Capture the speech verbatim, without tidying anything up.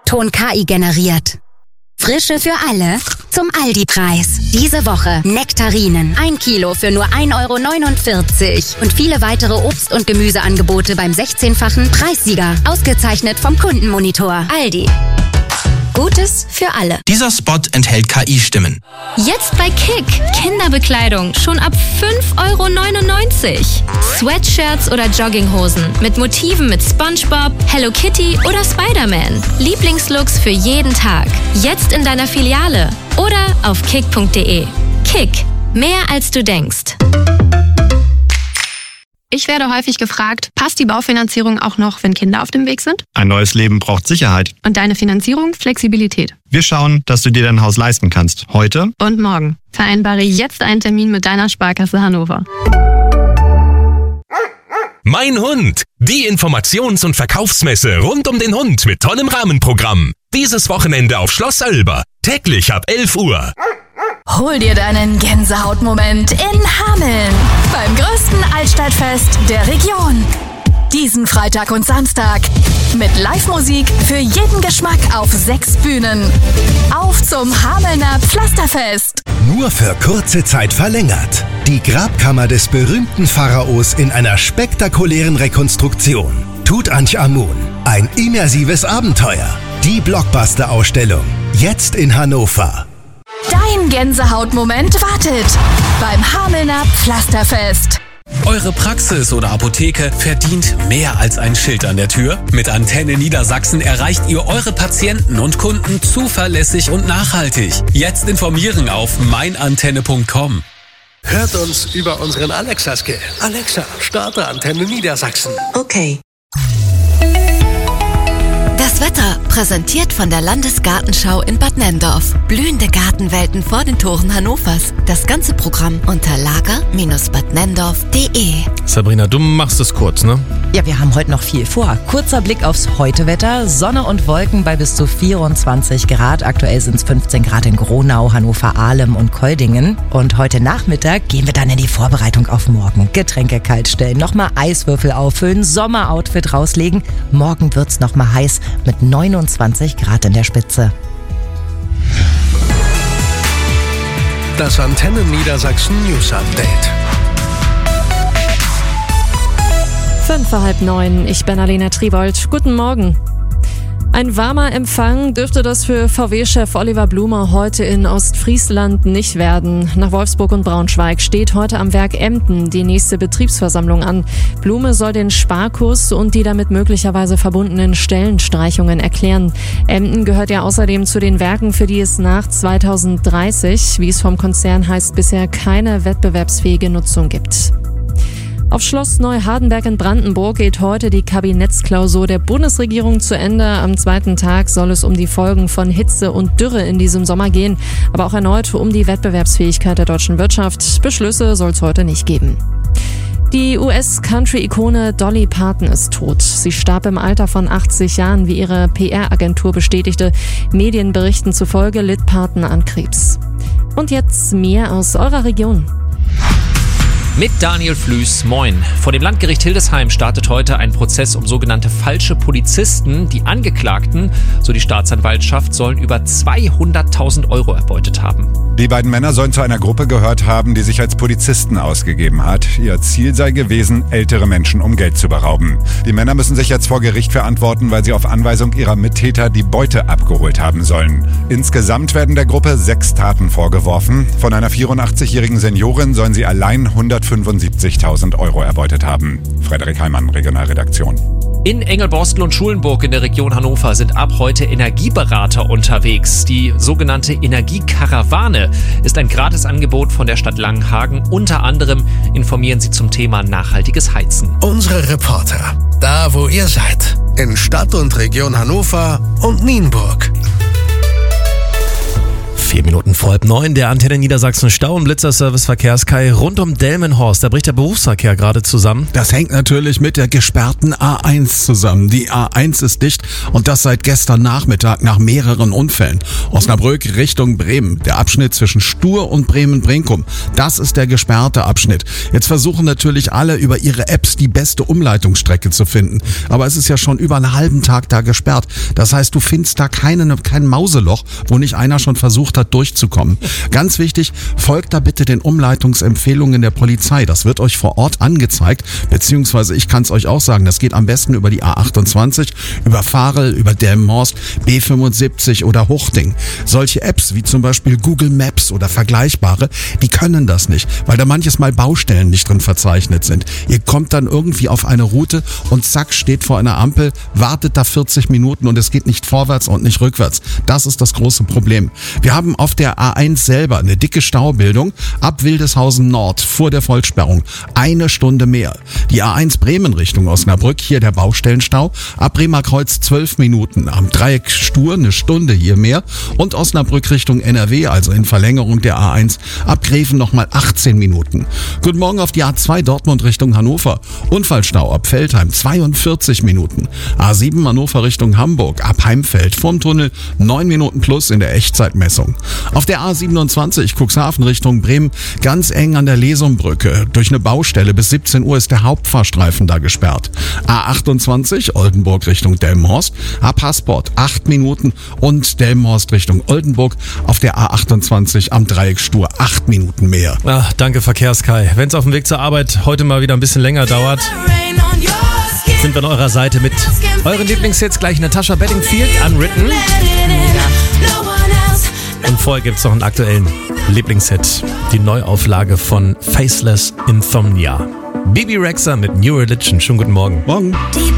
Ton K I generiert. Frische für alle zum Aldi-Preis. Diese Woche Nektarinen. Ein Kilo für nur ein Euro neunundvierzig. Und viele weitere Obst- und Gemüseangebote beim sechzehnfachen Preissieger. Ausgezeichnet vom Kundenmonitor. Aldi. Gutes für alle. Dieser Spot enthält K I-Stimmen. Jetzt bei Kick. Kinderbekleidung schon ab fünf Euro neunundneunzig. Sweatshirts oder Jogginghosen mit Motiven mit SpongeBob, Hello Kitty oder Spider-Man. Lieblingslooks für jeden Tag. Jetzt in deiner Filiale oder auf kick punkt de. Kick. Mehr als du denkst. Ich werde häufig gefragt, passt die Baufinanzierung auch noch, wenn Kinder auf dem Weg sind? Ein neues Leben braucht Sicherheit. Und deine Finanzierung Flexibilität. Wir schauen, dass du dir dein Haus leisten kannst. Heute und morgen. Vereinbare jetzt einen Termin mit deiner Sparkasse Hannover. Mein Hund. Die Informations- und Verkaufsmesse rund um den Hund mit tollem Rahmenprogramm. Dieses Wochenende auf Schloss Oelber. Täglich ab elf Uhr. Hol dir deinen Gänsehautmoment in Hameln beim größten Altstadtfest der Region. Diesen Freitag und Samstag mit Live-Musik für jeden Geschmack auf sechs Bühnen. Auf zum Hamelner Pflasterfest. Nur für kurze Zeit verlängert. Die Grabkammer des berühmten Pharaos in einer spektakulären Rekonstruktion. Tutanchamun. Ein immersives Abenteuer. Die Blockbuster-Ausstellung. Jetzt in Hannover. Dein Gänsehautmoment wartet beim Hamelner Pflasterfest. Eure Praxis oder Apotheke verdient mehr als ein Schild an der Tür. Mit Antenne Niedersachsen erreicht ihr eure Patienten und Kunden zuverlässig und nachhaltig. Jetzt informieren auf meinantenne punkt com. Hört uns über unseren Alexa-Skill. Alexa, starte Antenne Niedersachsen. Okay. Das Wetter, präsentiert von der Landesgartenschau in Bad Nenndorf. Blühende Gartenwelten vor den Toren Hannovers. Das ganze Programm unter lager Bindestrich bad nenndorf punkt de. Sabrina, du machst es kurz, ne? Ja, wir haben heute noch viel vor. Kurzer Blick aufs Heute-Wetter. Sonne und Wolken bei bis zu vierundzwanzig Grad. Aktuell sind es fünfzehn Grad in Gronau, Hannover, Ahlem und Koldingen. Und heute Nachmittag gehen wir dann in die Vorbereitung auf morgen. Getränke kalt stellen, nochmal Eiswürfel auffüllen, Sommeroutfit rauslegen. Morgen wird's nochmal heiß mit neunundzwanzig Grad in der Spitze. Das Antenne Niedersachsen News Update. Fünf vor halb neun, ich bin Alena Tribold. Guten Morgen. Ein warmer Empfang dürfte das für V W-Chef Oliver Blume heute in Ostfriesland nicht werden. Nach Wolfsburg und Braunschweig steht heute am Werk Emden die nächste Betriebsversammlung an. Blume soll den Sparkurs und die damit möglicherweise verbundenen Stellenstreichungen erklären. Emden gehört ja außerdem zu den Werken, für die es nach zweitausenddreißig, wie es vom Konzern heißt, bisher keine wettbewerbsfähige Nutzung gibt. Auf Schloss Neuhardenberg in Brandenburg geht heute die Kabinettsklausur der Bundesregierung zu Ende. Am zweiten Tag soll es um die Folgen von Hitze und Dürre in diesem Sommer gehen, aber auch erneut um die Wettbewerbsfähigkeit der deutschen Wirtschaft. Beschlüsse soll es heute nicht geben. Die U S-Country-Ikone Dolly Parton ist tot. Sie starb im Alter von achtzig Jahren, wie ihre P R-Agentur bestätigte. Medienberichten zufolge litt Parton an Krebs. Und jetzt mehr aus eurer Region. Mit Daniel Flüß, moin. Vor dem Landgericht Hildesheim startet heute ein Prozess um sogenannte falsche Polizisten. Die Angeklagten, so die Staatsanwaltschaft, sollen über zweihunderttausend Euro erbeutet haben. Die beiden Männer sollen zu einer Gruppe gehört haben, die sich als Polizisten ausgegeben hat. Ihr Ziel sei gewesen, ältere Menschen um Geld zu berauben. Die Männer müssen sich jetzt vor Gericht verantworten, weil sie auf Anweisung ihrer Mittäter die Beute abgeholt haben sollen. Insgesamt werden der Gruppe sechs Taten vorgeworfen. Von einer vierundachtzigjährigen Seniorin sollen sie allein hundertfünfundsiebzigtausend Euro erbeutet haben. Frederik Heimann, Regionalredaktion. In Engelborstel und Schulenburg in der Region Hannover sind ab heute Energieberater unterwegs. Die sogenannte Energiekarawane ist ein Gratisangebot von der Stadt Langenhagen. Unter anderem informieren sie zum Thema nachhaltiges Heizen. Unsere Reporter, da wo ihr seid, in Stadt und Region Hannover und Nienburg. Vier Minuten vor halb neun, der Antenne Niedersachsen Stau- und Blitzerservice Verkehrskai rund um Delmenhorst. Da bricht der Berufsverkehr gerade zusammen. Das hängt natürlich mit der gesperrten A eins zusammen. Die A eins ist dicht und das seit gestern Nachmittag nach mehreren Unfällen. Osnabrück Richtung Bremen. Der Abschnitt zwischen Stur und Bremen-Brinkum. Das ist der gesperrte Abschnitt. Jetzt versuchen natürlich alle über ihre Apps die beste Umleitungsstrecke zu finden. Aber es ist ja schon über einen halben Tag da gesperrt. Das heißt, du findest da keine, kein Mauseloch, wo nicht einer schon versucht hat, durchzukommen. Ganz wichtig, folgt da bitte den Umleitungsempfehlungen der Polizei. Das wird euch vor Ort angezeigt, beziehungsweise ich kann es euch auch sagen, das geht am besten über die A achtundzwanzig, über Varel, über Delmenhorst, B fünfundsiebzig oder Huchting. Solche Apps wie zum Beispiel Google Maps oder vergleichbare, die können das nicht, weil da manches Mal Baustellen nicht drin verzeichnet sind. Ihr kommt dann irgendwie auf eine Route und zack, steht vor einer Ampel, wartet da vierzig Minuten und es geht nicht vorwärts und nicht rückwärts. Das ist das große Problem. Wir haben auf der A eins selber eine dicke Staubildung ab Wildeshausen Nord vor der Vollsperrung. Eine Stunde mehr. Die A eins Bremen Richtung Osnabrück, hier der Baustellenstau. Ab Bremerkreuz zwölf Minuten. Am Dreieck Stur eine Stunde hier mehr. Und Osnabrück Richtung N R W, also in Verlängerung der A eins. Ab Greven nochmal achtzehn Minuten. Guten Morgen auf die A zwei Dortmund Richtung Hannover. Unfallstau ab Veltheim zweiundvierzig Minuten. A sieben Hannover Richtung Hamburg. Ab Heimfeld vorm Tunnel neun Minuten plus in der Echtzeitmessung. Auf der A siebenundzwanzig Cuxhaven Richtung Bremen ganz eng an der Lesumbrücke. Durch eine Baustelle bis siebzehn Uhr ist der Hauptfahrstreifen da gesperrt. A achtundzwanzig Oldenburg Richtung Delmenhorst. Ab Hassport acht Minuten und Delmenhorst Richtung Oldenburg auf der A achtundzwanzig am Dreieck Stur acht Minuten mehr. Ach, danke Verkehrskai. Wenn es auf dem Weg zur Arbeit heute mal wieder ein bisschen länger dauert, sind wir an eurer Seite mit euren Lieblingshits. Gleich Natasha Bedingfield, Unwritten. Und vorher gibt es noch einen aktuellen Lieblingshit. Die Neuauflage von Faceless Insomnia. Bibi Rexha mit New Religion. Schönen guten Morgen. Morgen.